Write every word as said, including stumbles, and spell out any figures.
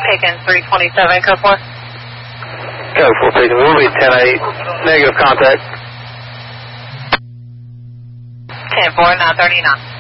Pickens three twenty-seven, code four. Code four, Pickens. We'll be ten eight. Negative contact. ten four, nine thirty-nine.